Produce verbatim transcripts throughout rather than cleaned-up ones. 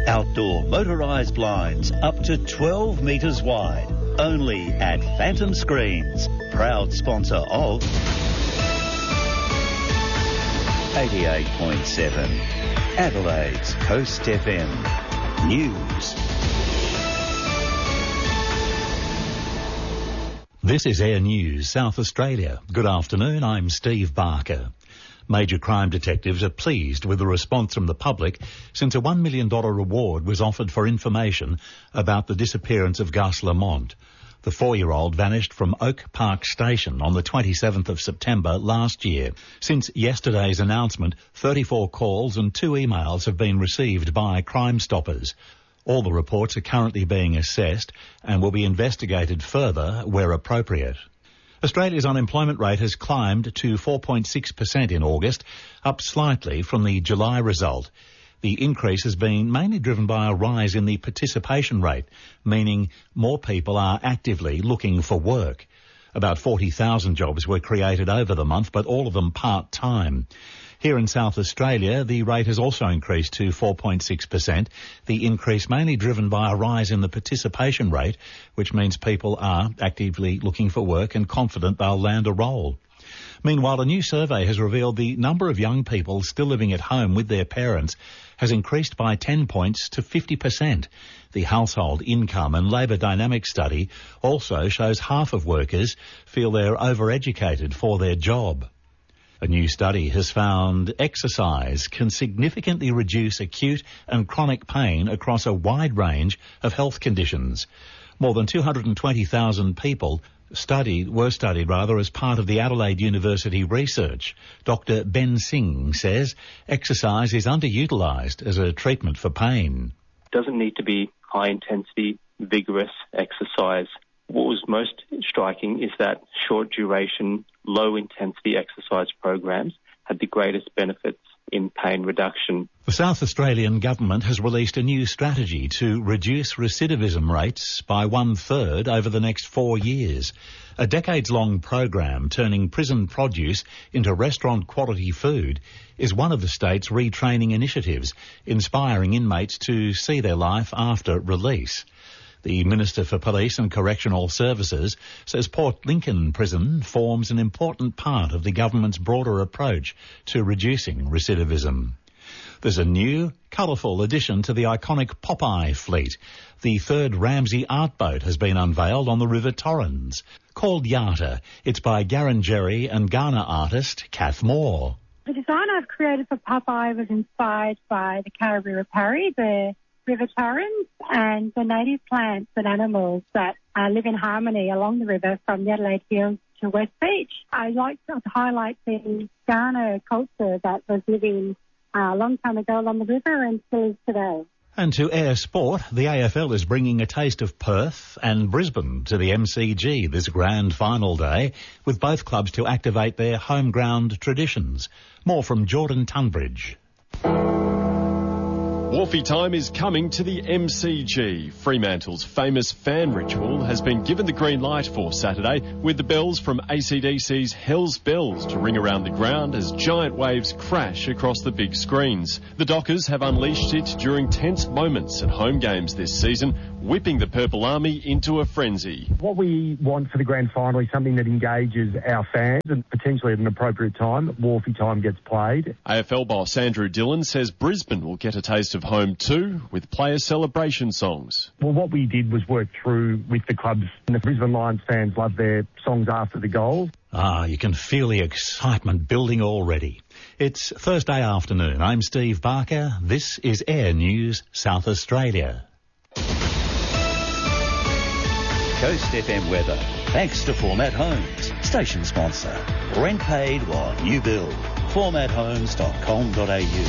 Outdoor motorised blinds up to twelve metres wide. Only at Phantom Screens. Proud sponsor of eighty-eight point seven. Adelaide's Coast F M. News. This is Air News, South Australia. Good afternoon, I'm Steve Barker. Major crime detectives are pleased with the response from the public since a one million dollars reward was offered for information about the disappearance of Gus Lamont. The four-year-old vanished from Oak Park Station on the twenty-seventh of September last year. Since yesterday's announcement, thirty-four calls and two emails have been received by Crime Stoppers. All the reports are currently being assessed and will be investigated further where appropriate. Australia's unemployment rate has climbed to four point six percent in August, up slightly from the July result. The increase has been mainly driven by a rise in the participation rate, meaning more people are actively looking for work. About forty thousand jobs were created over the month, but all of them part-time. Here in South Australia, the rate has also increased to four point six percent, the increase mainly driven by a rise in the participation rate, which means people are actively looking for work and confident they'll land a role. Meanwhile, a new survey has revealed the number of young people still living at home with their parents has increased by ten points to fifty percent. The Household Income and Labour Dynamics study also shows half of workers feel they're overeducated for their job. A new study has found exercise can significantly reduce acute and chronic pain across a wide range of health conditions. More than two hundred twenty thousand people studied, were studied rather as part of the Adelaide University research. Doctor Ben Singh says exercise is underutilised as a treatment for pain. It doesn't need to be high intensity, vigorous exercise. What was most striking is that short duration, low intensity exercise programs had the greatest benefits in pain reduction. The South Australian government has released a new strategy to reduce recidivism rates by one-third over the next four years. A decades-long program turning prison produce into restaurant-quality food is one of the state's retraining initiatives, inspiring inmates to see their life after release. The Minister for Police and Correctional Services says Port Lincoln Prison forms an important part of the government's broader approach to reducing recidivism. There's a new, colourful addition to the iconic Popeye fleet. The third Ramsay art boat has been unveiled on the River Torrens. Called Yata, it's by Garangeri and Ghana artist Kath Moore. The design I've created for Popeye was inspired by the Caribou Rapari, the River Torrens, and the native plants and animals that uh, live in harmony along the river from the Adelaide Hills to West Beach. I like to highlight the Ghana culture that was living uh, a long time ago along the river and still is today. And to air sport, the A F L is bringing a taste of Perth and Brisbane to the M C G this grand final day, with both clubs to activate their home ground traditions. More from Jordan Tunbridge. Wharfie time is coming to the M C G. Fremantle's famous fan ritual has been given the green light for Saturday, with the bells from A C D C's Hell's Bells to ring around the ground as giant waves crash across the big screens. The Dockers have unleashed it during tense moments at home games this season, whipping the Purple Army into a frenzy. What we want for the grand final is something that engages our fans and potentially at an appropriate time, Wharfie time gets played. A F L boss Andrew Dillon says Brisbane will get a taste of home too, with player celebration songs. Well, what we did was work through with the clubs, and the Brisbane Lions fans love their songs after the goals. Ah, you can feel the excitement building already. It's Thursday afternoon. I'm Steve Barker. This is Air News, South Australia. Coast F M weather. Thanks to Format Homes, station sponsor. Rent paid while you build. format homes dot com dot a u.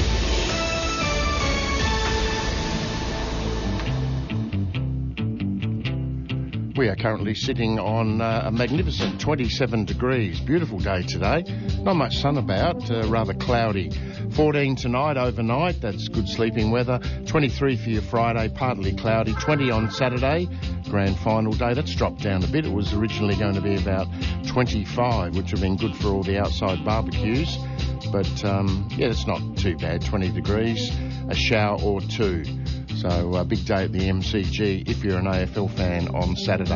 We are currently sitting on uh, a magnificent twenty-seven degrees. Beautiful day today. Not much sun about, uh, rather cloudy. fourteen tonight overnight, that's good sleeping weather. twenty-three for your Friday, partly cloudy. twenty on Saturday, grand final day. That's dropped down a bit. It was originally going to be about twenty-five, which would have been good for all the outside barbecues. But, um, yeah, it's not too bad. twenty degrees, a shower or two. So a big day at the M C G if you're an A F L fan on Saturday.